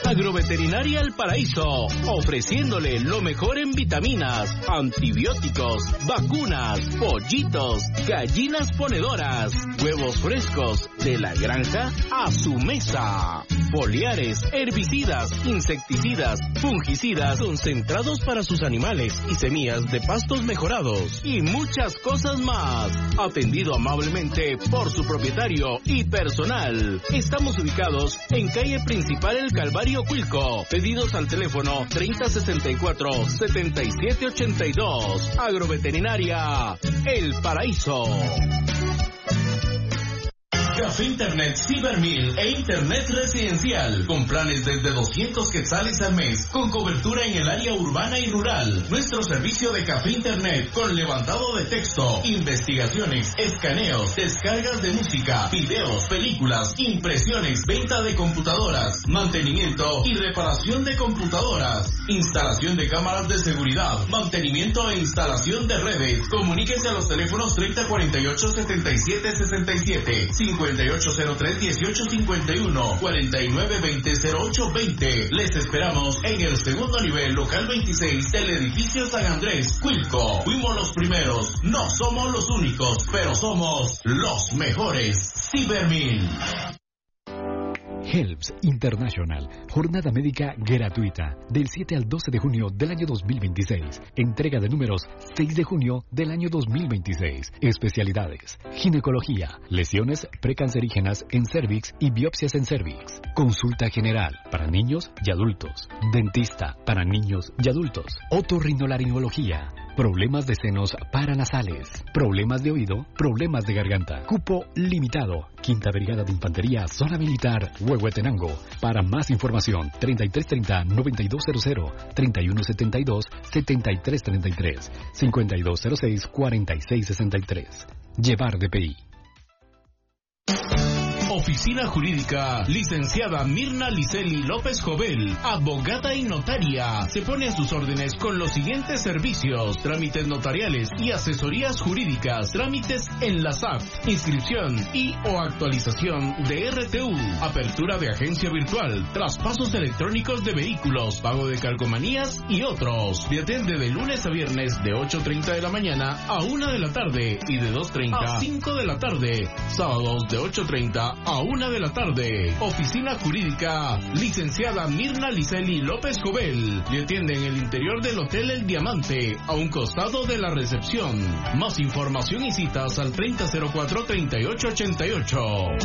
Agroveterinaria El Paraíso, ofreciéndole lo mejor en vitaminas, antibióticos, vacunas, pollitos, gallinas ponedoras, huevos frescos, de la granja a su mesa. Foliares, herbicidas, insecticidas, fungicidas, concentrados para sus animales y semillas de pastos mejorados y muchas cosas más. Atendido amablemente por su propietario y personal. Estamos ubicados en calle principal El Calvario, Cuilco. Pedidos al teléfono 3064-7782. Agroveterinaria El Paraíso. Café Internet Cybermil e Internet Residencial, con planes desde 200 quetzales al mes, con cobertura en el área urbana y rural. Nuestro servicio de Café Internet, con levantado de texto, investigaciones, escaneos, descargas de música, videos, películas, impresiones, venta de computadoras, mantenimiento y reparación de computadoras, instalación de cámaras de seguridad, mantenimiento e instalación de redes. Comuníquese a los teléfonos 3048-7767, 5803-1851, 4920-0820. Les esperamos en el segundo nivel, local 26 del edificio San Andrés, Cuilco. Fuimos los primeros, no somos los únicos, pero somos los mejores. Cybermil. HELPS International, jornada médica gratuita, del 7 al 12 de junio del año 2026. Entrega de números 6 de junio del año 2026. Especialidades: ginecología, lesiones precancerígenas en cervix y biopsias en cervix. Consulta general para niños y adultos. Dentista para niños y adultos. Otorrinolaringología. Problemas de senos paranasales, problemas de oído, problemas de garganta. Cupo limitado. Quinta Brigada de Infantería, Zona Militar, Huehuetenango. Para más información, 3330-9200, 3172-7333, 5206-4663. Llevar DPI. Oficina Jurídica, licenciada Mirna Liceli López Jovel, abogada y notaria. Se pone a sus órdenes con los siguientes servicios: trámites notariales y asesorías jurídicas, trámites en la SAT, inscripción y o actualización de RTU, apertura de agencia virtual, traspasos electrónicos de vehículos, pago de calcomanías y otros. Se atiende de lunes a viernes de 8:30 de la mañana a 1 de la tarde y de 2:30 a 5 de la tarde. Sábados de 8:30 a 1 de la tarde. Oficina Jurídica, licenciada Mirna Liceli López Jovel. Le atiende en el interior del Hotel El Diamante, a un costado de la recepción. Más información y citas al 3004-3888.